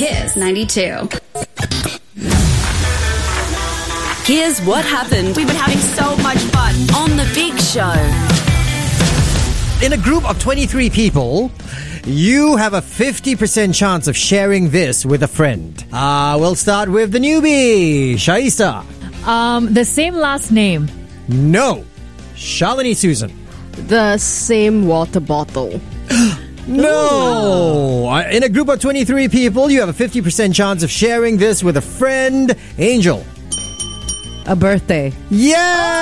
Kiss 92. Here's what happened. We've been having so much fun on The Big Show. In a group of 23 people, you have a 50% chance of sharing this with a friend. We'll start with the newbie, Shaista. The same last name. No. Shalini Susan. The same water bottle. No. In a group of 23 people, you have a 50% chance of sharing this with a friend. Angel. A birthday. Yes!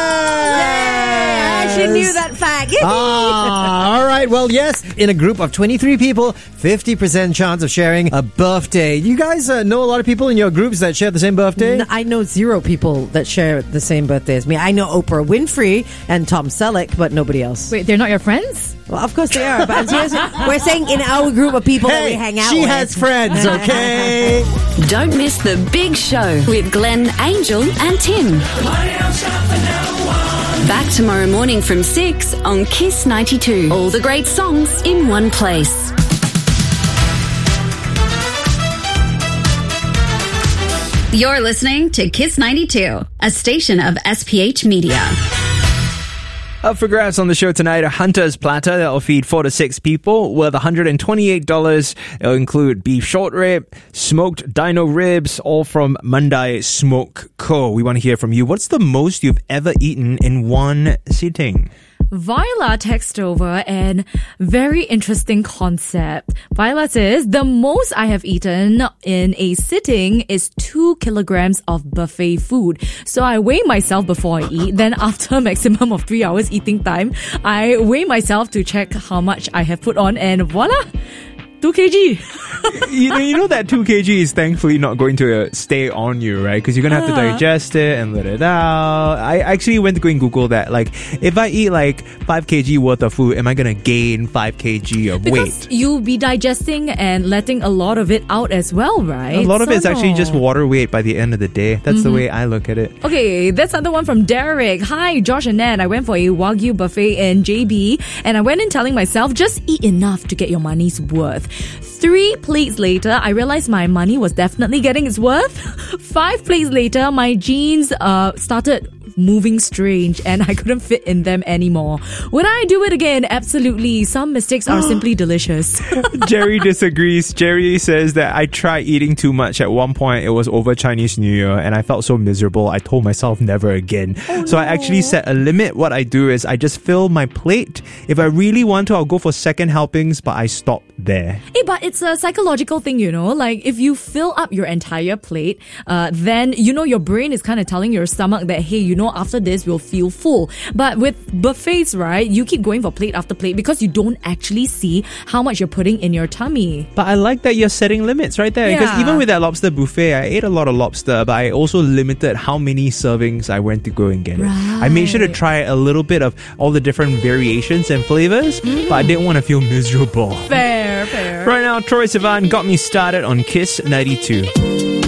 I actually knew that fact. All right. Well, yes. In a group of 23 people, 50% chance of sharing a birthday. You guys know a lot of people in your groups that share the same birthday? I know 0 people that share the same birthday as me. I know Oprah Winfrey and Tom Selleck, but nobody else. Wait, they're not your friends? Well, of course they are. But we're saying in our group of people that we hang out she with. has friends, okay? Don't miss The Big Show with Glenn, Angel and Tim. Back tomorrow morning from 6 on Kiss 92. All the great songs in one place. You're listening to Kiss 92, a station of SPH Media. Up for grabs on the show tonight, a Hunter's platter that will feed 4 to 6 people worth $128. It'll include beef short rib, smoked dino ribs, all from Mandai Smoke Co. We want to hear from you. What's the most you've ever eaten in one sitting? Viola texted over and very interesting concept. Viola says, the most I have eaten in a sitting is 2 kilograms of buffet food. So I weigh myself before I eat. Then after a maximum of 3 hours eating time, I weigh myself to check how much I have put on and voila! 2 kg. you know that 2 kg is thankfully not going to stay on you, right? Because you're going to have to digest it and let it out. I actually went to go and Google that. Like, if I eat like 5 kg worth of food, am I going to gain 5 kg of weight? Because you'll be digesting and letting a lot of it out as well, right? A lot of it's actually just water weight by the end of the day. That's the way I look at it. Okay, that's another one from Derek. Hi, Josh and Nan. I went for a Wagyu buffet in JB and I went in telling myself, just eat enough to get your money's worth. 3 plates later, I realized my money was definitely getting its worth. 5 plates later, my jeans started moving strange and I couldn't fit in them anymore. Would I do it again? Absolutely. Some mistakes are simply delicious. Jerry disagrees. Jerry says that I tried eating too much at one point. It was over Chinese New Year and I felt so miserable. I told myself never again. So I actually set a limit. What I do is I just fill my plate. If I really want to, I'll go for second helpings, but I stop there. Hey, but it's a psychological thing, you know? Like, if you fill up your entire plate, then, you know, your brain is kind of telling your stomach that, hey, you know, after this, we'll feel full. But with buffets, right, you keep going for plate after plate because you don't actually see how much you're putting in your tummy. But I like that you're setting limits right there. Because even with that lobster buffet, I ate a lot of lobster, but I also limited how many servings I went to go and get it. I made sure to try a little bit of all the different variations and flavors, but I didn't want to feel miserable. Fair. Right now, Troye Sivan got me started on Kiss 92.